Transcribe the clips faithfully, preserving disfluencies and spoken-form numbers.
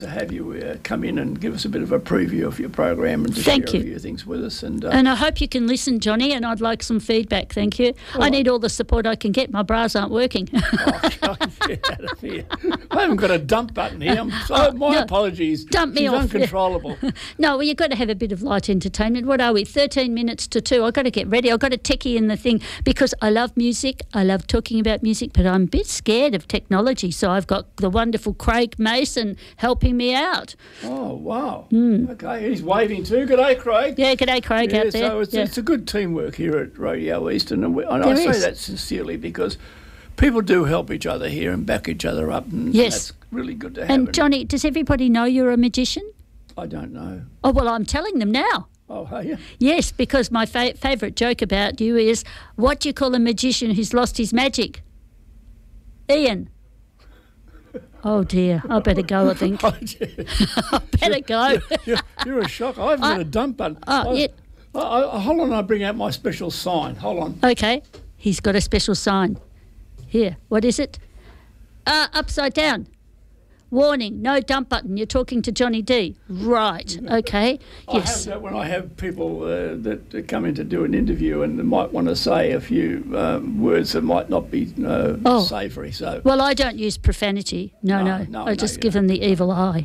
to have you uh, come in and give us a bit of a preview of your program and to Thank share you. a few things with us. And, uh, and I hope you can listen, Johnny, and I'd like some feedback, thank you. Well, I need all the support I can get. My bras aren't working. oh, God, get out of here. I haven't got a dump button here. I'm so, Oh, my no. apologies. Dump me She's off. uncontrollable. No, well, you've got to have a bit of light entertainment. What are we, thirteen minutes to two? I've got to get ready. I've got to techie in the thing because I love music. I love talking about music, but I'm a bit scared of technology. So I've got the wonderful Craig Mason helping me out. Oh, wow. Mm. Okay, he's waving too. G'day, Craig. Yeah, g'day, Craig, yeah, out there. So it's, yeah. it's a good teamwork here at Radio Eastern, and, we, and There I say is. that sincerely because people do help each other here and back each other up, and Yes. that's really good to have. And Johnny, does everybody know you're a magician? I don't know. Oh, well, I'm telling them now. Oh, are you? Yes, because my fa- favourite joke about you is, what do you call a magician who's lost his magic? Ian. Oh, dear. I better go, I think. Oh, yeah. I better go. You're, you're, you're a shock. I haven't I- got a dump button. Oh, I, yeah. I, I, hold on, I bring out my special sign. Hold on. Okay. He's got a special sign. Here. What is it? Uh, upside down. Warning, no dump button. You're talking to Johnny D. Right. Okay. I Yes. have that when I have people uh, that come in to do an interview and they might want to say a few um, words that might not be uh, Oh. savoury. So Well, I don't use profanity. No, No, no. no, I no, just you give them the evil eye.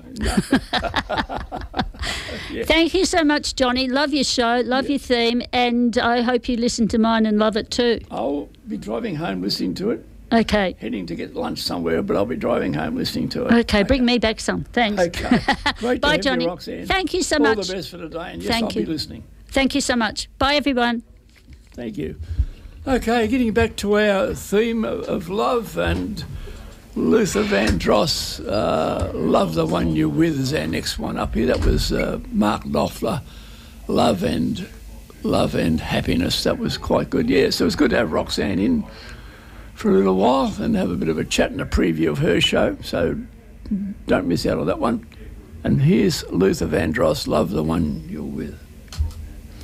Yeah. Thank you so much, Johnny. Love your show, love your theme, and I hope you listen to mine and love it too. I'll be driving home listening to it, Okay. heading to get lunch somewhere, but I'll be driving home listening to it. Okay, bring me back some. Thanks. Okay. Great to Bye, have Johnny. you, Roxanne. Thank you so All much. the best for today, and yes, Thank I'll you. be listening. Thank you so much. Bye, everyone. Thank you. Okay, getting back to our theme of, of love, and Luther Vandross, uh, Love the One You're With is our next one up here. That was uh, Mark Knopfler, Love and Love and Happiness. That was quite good. Yeah, so it was good to have Roxanne in for a little while and have a bit of a chat and a preview of her show. So don't miss out on that one. And here's Luther Vandross, Love the One You're With.